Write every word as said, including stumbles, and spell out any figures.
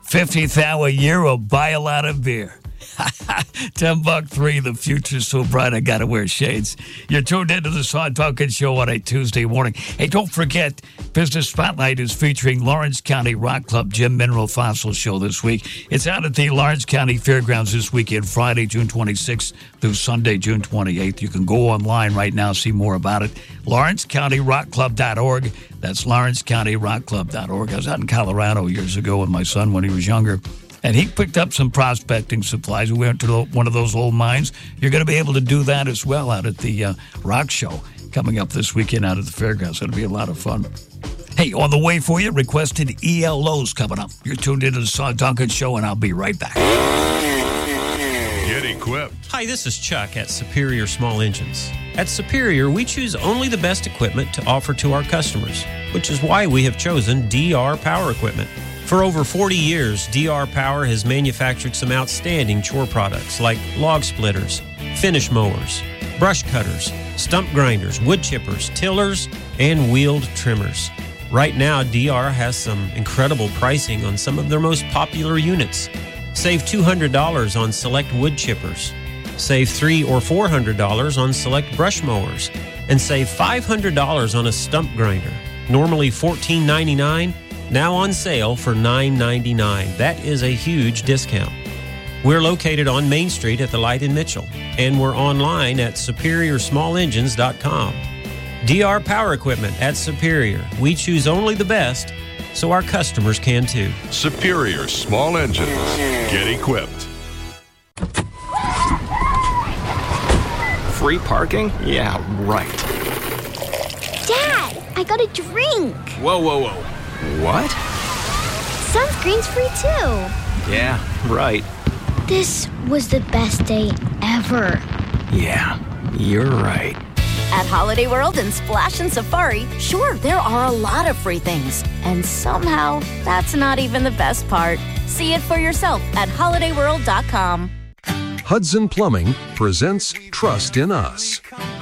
fiftieth hour year or buy a lot of beer. Ten buck three, the future's so bright I gotta wear shades. You're tuned into the Sean Duncan Show on a Tuesday morning. Hey, don't forget, Business Spotlight is featuring Lawrence County Rock Club Gem Mineral Fossil Show this week. It's out at the Lawrence County Fairgrounds this weekend, Friday, June twenty-sixth through Sunday, June twenty-eighth. You can go online right now, see more about it. Lawrence County Rock Club dot org. That's Lawrence County Rock Club dot org. I was out in Colorado years ago with my son when he was younger. And he picked up some prospecting supplies. We went to one of those old mines. You're going to be able to do that as well out at the uh, Rock Show coming up this weekend out at the fairgrounds. It'll be a lot of fun. Hey, on the way for you, requested E L Os coming up. You're tuned into the Sean Duncan Show, and I'll be right back. Get equipped. Hi, this is Chuck at Superior Small Engines. At Superior, we choose only the best equipment to offer to our customers, which is why we have chosen D R Power Equipment. For over forty years, D R Power has manufactured some outstanding chore products like log splitters, finish mowers, brush cutters, stump grinders, wood chippers, tillers, and wheeled trimmers. Right now, D R has some incredible pricing on some of their most popular units. Save two hundred dollars on select wood chippers. Save three hundred dollars or four hundred dollars on select brush mowers. And save five hundred dollars on a stump grinder. Normally fourteen ninety-nine dollars. Now on sale for nine ninety-nine. That is a huge discount. We're located on Main Street at the Light in Mitchell, and we're online at superior small engines dot com. D R Power Equipment at Superior. We choose only the best, so our customers can too. Superior Small Engines. Get equipped. Free parking? Yeah, right. Dad, I got a drink. Whoa, whoa, whoa. What? Sunscreen's free too. Yeah, right. This was the best day ever. Yeah, you're right. At Holiday World and Splash and Safari, sure, there are a lot of free things. And somehow, that's not even the best part. See it for yourself at holiday world dot com. Hudson Plumbing presents Trust in Us.